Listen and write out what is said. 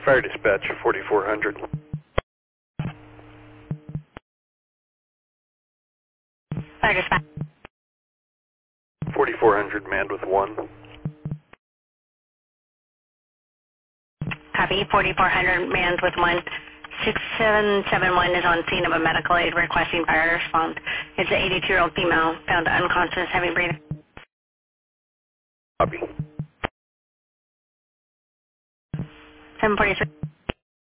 Fire dispatch 4400. 4400 manned with 1. Copy, 4400 manned with 1. 6771 is on scene of a medical aid requesting fire response. It's an 82-year-old female found unconscious, heavy breathing. Copy. 743.